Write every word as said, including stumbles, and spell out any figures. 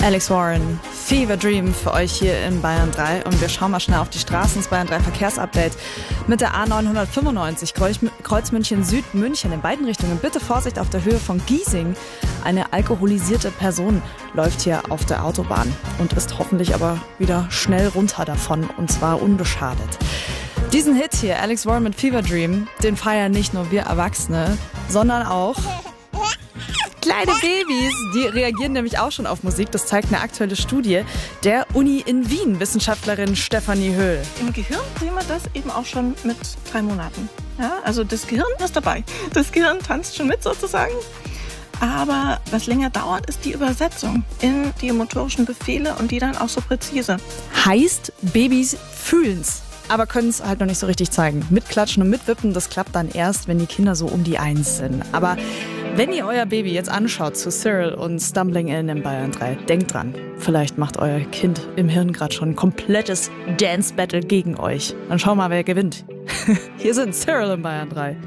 Alex Warren, Fever Dream für euch hier in Bayern drei. Und wir schauen mal schnell auf die Straßen. Das Bayern drei Verkehrsupdate mit der A neunhundertfünfundneunzig Kreuz München Süd München in beiden Richtungen. Bitte Vorsicht auf der Höhe von Giesing. Eine alkoholisierte Person läuft hier auf der Autobahn und ist hoffentlich aber wieder schnell runter davon, und zwar unbeschadet. Diesen Hit hier, Alex Warren mit Fever Dream, den feiern nicht nur wir Erwachsene, sondern auch kleine Babys. Die reagieren nämlich auch schon auf Musik. Das zeigt eine aktuelle Studie der Uni in Wien, Wissenschaftlerin Stefanie Höhl. Im Gehirn sehen wir das eben auch schon mit drei Monaten. Ja, also das Gehirn ist dabei. Das Gehirn tanzt schon mit sozusagen. Aber was länger dauert, ist die Übersetzung in die motorischen Befehle und die dann auch so präzise. Heißt, Babys fühlen's, aber können es halt noch nicht so richtig zeigen. Mitklatschen und mitwippen, das klappt dann erst, wenn die Kinder so um die Eins sind. Aber wenn ihr euer Baby jetzt anschaut zu Cyril und Stumbling In in Bayern drei, denkt dran, vielleicht macht euer Kind im Hirn gerade schon ein komplettes Dance-Battle gegen euch. Dann schauen wir mal, wer gewinnt. Hier sind Cyril in Bayern drei.